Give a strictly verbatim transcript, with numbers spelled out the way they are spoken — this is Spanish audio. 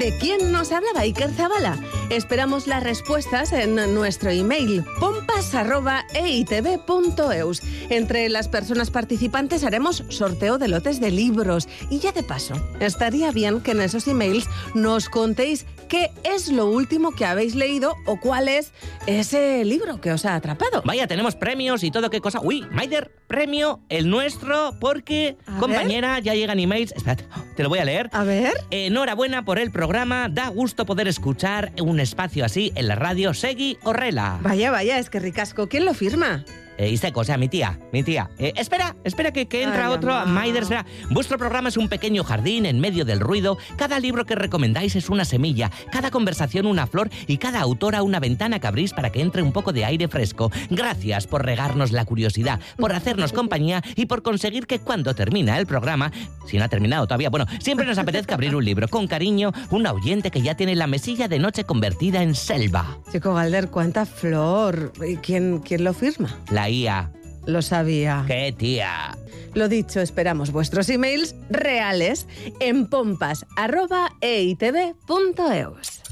¿De quién nos hablaba Iker Zabala? Esperamos las respuestas en nuestro email pompas arroba e i te be punto eus. Entre las personas participantes haremos sorteo de lotes de libros. Y ya de paso, estaría bien que en esos emails nos contéis qué es lo último que habéis leído o cuál es ese libro que os ha atrapado. Vaya, tenemos premios y todo, qué cosa. Uy, Maider, premio el nuestro porque, A compañera, ver. ya llegan emails. Espérate, te lo voy a leer. A ver. Enhorabuena por el programa. Da gusto poder escuchar un espacio así en la radio Segui Horrela. Vaya, vaya, es que ricasco. ¿Quién lo firma? Eh, Iseco, o sea, mi tía, mi tía. Eh, espera, espera que, que entra Ay, otro. mamá. Maider, espera. Vuestro programa es un pequeño jardín en medio del ruido. Cada libro que recomendáis es una semilla, cada conversación una flor y cada autora una ventana que abrís para que entre un poco de aire fresco. Gracias por regarnos la curiosidad, por hacernos compañía y por conseguir que cuando termina el programa, si no ha terminado todavía, bueno, siempre nos apetezca abrir un libro. Con cariño, un oyente que ya tiene la mesilla de noche convertida en selva. Chico Galder, cuánta flor. ¿Y ¿Quién, quién lo firma? La I A. Lo sabía. ¡Qué tía! Lo dicho, esperamos vuestros emails reales en pompas arroba e i te be punto eus.